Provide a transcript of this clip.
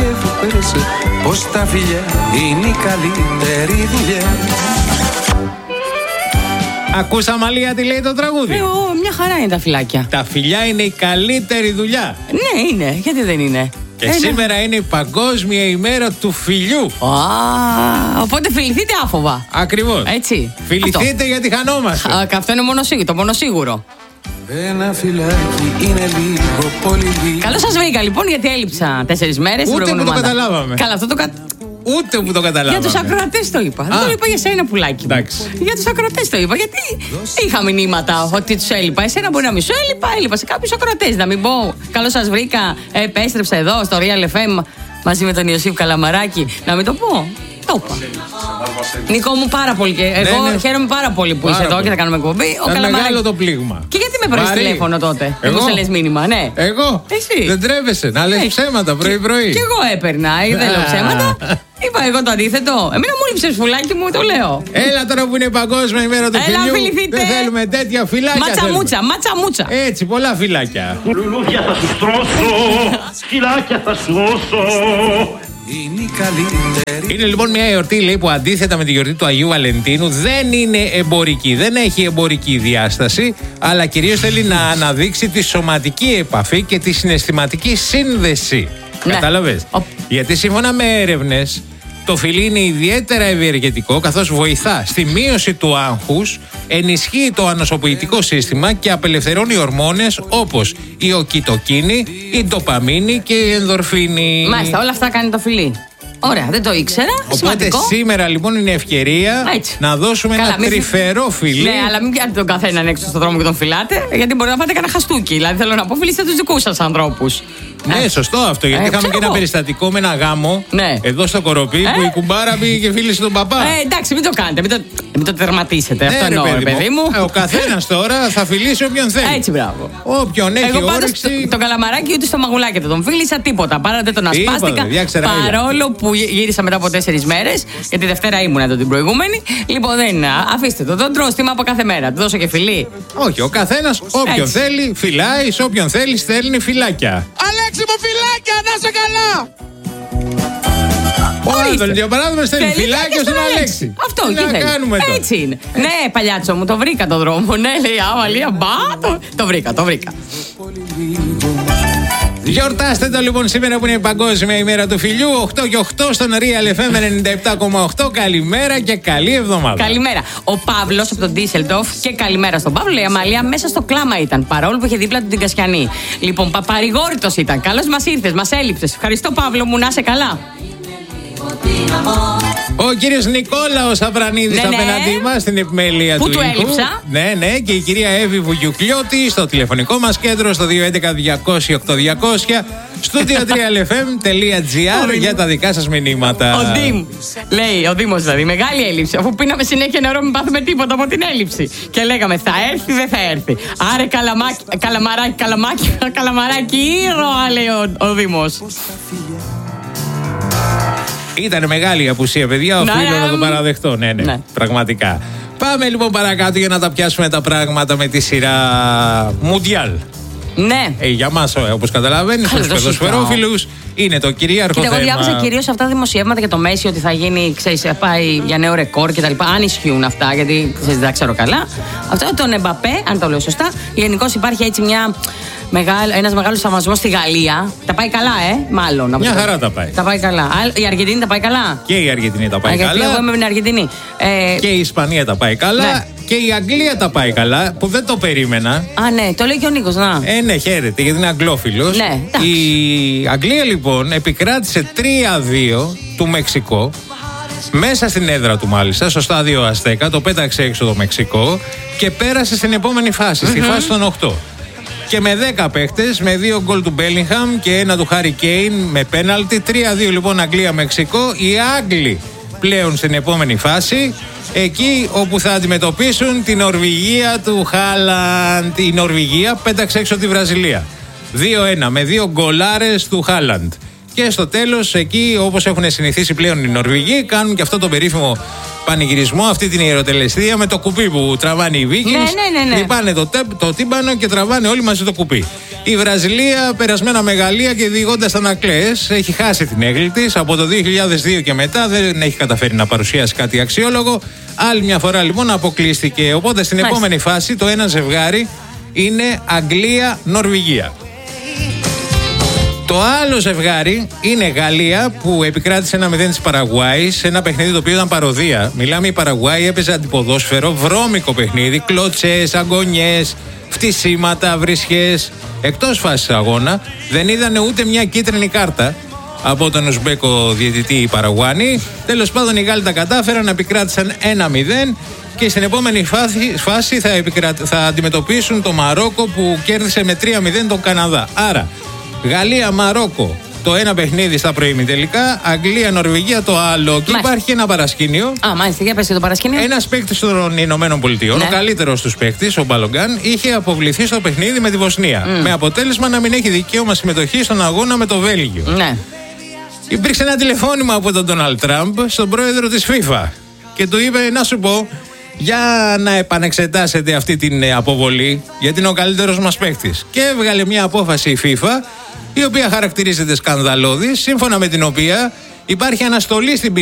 σκέφτεσαι πως τα φιλιά είναι η καλύτερη δουλειά. Ακούσαμε Αλία τι λέει το τραγούδι. Μια χαρά είναι τα φιλάκια. Τα φιλιά είναι η καλύτερη δουλειά. Ναι, είναι. Γιατί δεν είναι. Και σήμερα είναι η Παγκόσμια ημέρα του φιλιού. Οπότε φιληθείτε άφοβα. Ακριβώς. Έτσι. Φιληθείτε αυτό. γιατί χανόμαστε. Αυτό είναι το μόνο σίγουρο. Ένα φυλάκι είναι λίγο, πολύ λίγο. Καλώς σας βρήκα λοιπόν, γιατί έλειψα 4 μέρες. Ούτε που το καταλάβαμε. Καλά, αυτό το Ούτε που το καταλάβαμε. Για τους ακροατές το είπα. Δεν το είπα για σένα, πουλάκι. Για τους ακροατές το είπα. Γιατί είχα μηνύματα ότι τους έλειπα. Εσένα μπορεί να μην σου έλειπα. Έλειπα σε κάποιους ακροατές. Να μην πω καλώς σας βρήκα. Επέστρεψα εδώ στο Real FM μαζί με τον Ιωσήφ Καλαμαράκη. Να μην το πω. Το είπα. Νικό μου, πάρα πολύ. Και εγώ χαίρομαι πάρα πολύ που είσαι εδώ και θα κάνουμε εκπομπή. Μεγάλο το πλήγμα. Και γιατί με παίρνεις τηλέφωνο τότε? Δεν μου σε λες μήνυμα, ναι. Εγώ. Εσύ. Δεν τρέπεσαι να λες ψέματα πρωί-πρωί. Κι εγώ έπαιρνα, δεν λέω ψέματα. Είπα εγώ το αντίθετο. Εμένα μου λείψες, φουλάκι μου, το λέω. Έλα τώρα που είναι η Παγκόσμια ημέρα του φιλιού. Φιληθείτε. Δεν θέλουμε τέτοια φυλάκια. Ματσα-μούτσα. Έτσι, πολλά φυλάκια. Λουλούδια θα σου στρώσω, σκυλάκια θα σου δώσω. Είναι λοιπόν μια εορτή, λέει, που αντίθετα με τη γιορτή του Αγίου Βαλεντίνου δεν είναι εμπορική, δεν έχει εμπορική διάσταση, αλλά κυρίως θέλει να αναδείξει τη σωματική επαφή και τη συναισθηματική σύνδεση. Ναι. Κατάλαβες? Γιατί σύμφωνα με έρευνες, το φιλί είναι ιδιαίτερα ευεργετικό, καθώς βοηθά στη μείωση του άγχους, ενισχύει το ανοσοποιητικό σύστημα και απελευθερώνει ορμόνες όπως η οκιτοκίνη, η ντοπαμίνη και η ενδορφίνη. Μάλιστα, όλα αυτά κάνει το φιλί. Ωραία, δεν το ήξερα. Οπότε σημαντικό. Σήμερα λοιπόν είναι ευκαιρία να δώσουμε ένα τρυφερό φιλί. Ναι, αλλά μην πιάνετε τον καθέναν έξω στον δρόμο και τον φιλάτε, γιατί μπορεί να πάτε κανένα χαστούκι. Δηλαδή θέλω να πω, φιλήστε τους δικούς σας ανθρώπους. Ναι, σωστό αυτό. Γιατί είχαμε και ένα περιστατικό με ένα γάμο εδώ στο Κοροπή που η κουμπάρα πήγε και φίλησε τον παπά. Εντάξει, μην το κάνετε, μην το τερματίσετε. Αυτό εννοώ, παιδί μου. Ο καθένας τώρα θα φιλήσει όποιον θέλει. Έτσι, μπράβο. Όποιον έχει όρεξη. Τον Καλαμαράκι ούτε στο μαγουλάκι δεν τον φίλησα τίποτα. Παρά δεν τον ασπάστηκα. Παρόλο που γύρισα μετά από 4 μέρες, γιατί Δευτέρα ήμουν εδώ την προηγούμενη. Λοιπόν, δεν. Αφήστε το. Τον τρώστημα από κάθε μέρα. Του δώσω και φιλί. Όχι, ο καθένας όποιον θέλει φυλάει, σε όποιον θέλει στέλνει φυλάκια. Αλέξη μου, φυλάκια, να είσαι καλά! Ο Άντωνης, για παράδειγμα, στέλνει φυλάκια στον Αλέξη. Αυτό τι να κάνουμε τώρα. Έτσι είναι. Ναι, παλιάτσο μου, το βρήκα το δρόμο. Ναι, λέει, Αμαλία, μπα. Το βρήκα. Γιορτάστε το λοιπόν σήμερα που είναι η Παγκόσμια ημέρα του φιλιού. 8 και 8 στον Real FM 97,8. Καλημέρα και καλή εβδομάδα. Καλημέρα. Ο Παύλος από τον Ντίσελντοφ και καλημέρα στον Παύλο. Η Αμαλία μέσα στο κλάμα ήταν, παρόλο που είχε δίπλα του την Κασιανή. Λοιπόν, παπαρηγόρητος ήταν. Καλώς μας ήρθες, μας έλειψες. Ευχαριστώ, Παύλο μου, να είσαι καλά. Ο κύριος Νικόλαος Αβρανίδης απέναντί μας στην επιμέλεια του ήχου. Πού του έλειψα? Ναι, και η κυρία Εύη Βουγιουκλιώτη στο τηλεφωνικό μας κέντρο στο 211-200-8200 studio 3lfm.gr για τα δικά σας μηνύματα. Ο Δήμος δηλαδή, μεγάλη έλλειψη. Αφού πίναμε συνέχεια νερό, μην πάθουμε τίποτα από την έλλειψη. Και λέγαμε θα έρθει, δεν θα έρθει. Άρε καλαμαράκι, ήρωα, λέει ο Δήμος. Ήταν μεγάλη η απουσία, παιδιά. Οφείλω να το παραδεχτώ. Ναι, πραγματικά. Πάμε λοιπόν παρακάτω για να τα πιάσουμε τα πράγματα με τη σειρά Μουντιάλ. Ναι. Για μας, όπως καταλαβαίνεις, τους ποδοσφαιρόφιλους, είναι το κυρίαρχο θέμα. Εγώ διάβασα κυρίως αυτά τα δημοσιεύματα για το Μέση, ότι θα γίνει, ξέρεις, πάει για νέο ρεκόρ κτλ. Αν ισχύουν αυτά, γιατί δεν τα ξέρω καλά. Αυτό τον Εμπαπέ, αν το λέω σωστά, γενικώς υπάρχει έτσι ένας μεγάλος θαυμασμός στη Γαλλία. Τα πάει καλά, μάλλον. Μια χαρά τα πάει. Τα πάει καλά. Η Αργεντινή τα πάει καλά. Και η Αργεντινή τα πάει καλά. Εγώ είμαι με την Αργεντινή. Και η Ισπανία τα πάει καλά. Ναι. Και η Αγγλία τα πάει καλά, που δεν το περίμενα. Ναι, το λέει και ο Νίκος, να. Ναι, χαίρετε, γιατί είναι αγγλόφιλος. Ναι, η Αγγλία λοιπόν επικράτησε 3-2 του Μεξικό. Μέσα στην έδρα του μάλιστα, στο στάδιο Αστέκα, το πέταξε έξω το Μεξικό και πέρασε στην επόμενη φάση, στη φάση των 8. Και με 10 παίχτες, με 2 γκολ του Μπέλιγχαμ και 1 του Χάρι Κέιν με πέναλτι. 3-2 λοιπόν Αγγλία-Μεξικό. Οι Άγγλοι πλέον στην επόμενη φάση, εκεί όπου θα αντιμετωπίσουν την Νορβηγία του Χάλαντ. Η Νορβηγία πέταξε έξω τη Βραζιλία 2-1 με 2 γκολάρες του Χάλαντ. Και στο τέλος, εκεί όπως έχουν συνηθίσει πλέον οι Νορβηγοί, κάνουν και αυτό το περίφημο πανηγυρισμό, αυτή την ιεροτελεστία με το κουπί που τραβάνε οι Vikings. Ναι. Χτυπάνε το τύμπανο και τραβάνε όλοι μαζί το κουπί. Η Βραζιλία, περασμένα μεγαλεία και διηγώντας τα νακλές, έχει χάσει την έγκλη της. Από το 2002 και μετά δεν έχει καταφέρει να παρουσιάσει κάτι αξιόλογο. Άλλη μια φορά λοιπόν αποκλείστηκε. Οπότε στην επόμενη φάση το ένα ζευγάρι είναι Αγγλία-Νορβηγία. Το άλλο ζευγάρι είναι Γαλλία, που επικράτησε 1-0 της Παραγουάης σε ένα παιχνίδι το οποίο ήταν παροδία. Μιλάμε, η Παραγουάη έπαιζε αντιποδόσφαιρο, βρώμικο παιχνίδι, κλωτσές, αγωνιές, φτισήματα, βρισχές. Εκτός φάσης αγώνα δεν είδανε ούτε μια κίτρινη κάρτα από τον Ουσμπέκο διαιτητή οι Παραγουάνοι. Τέλος πάντων οι Γάλλοι τα κατάφεραν, επικράτησαν 1-0 και στην επόμενη φάση θα αντιμετωπίσουν το Μαρόκο που κέρδισε με 3-0 τον Καναδά. Άρα Γαλλία-Μαρόκο το ένα παιχνίδι στα προημιτελικά, Αγγλία-Νορβηγία το άλλο. Και υπάρχει ένα παρασκήνιο. Μάλιστα, για πες το παρασκήνιο. Ένας παίκτης των Ηνωμένων Πολιτειών, ο καλύτερος τους παίκτης, ο Μπαλογκάν, είχε αποβληθεί στο παιχνίδι με τη Βοσνία. Με αποτέλεσμα να μην έχει δικαίωμα συμμετοχή στον αγώνα με το Βέλγιο. Ναι. Υπήρξε ένα τηλεφώνημα από τον Ντόναλντ Τραμπ στον πρόεδρο της FIFA και του είπε: να σου πω, για να επανεξετάσετε αυτή την αποβολή, γιατί είναι ο καλύτερος μας παίκτης. Και έβγαλε μια απόφαση η FIFA, η οποία χαρακτηρίζεται σκανδαλώδη, σύμφωνα με την οποία υπάρχει αναστολή στην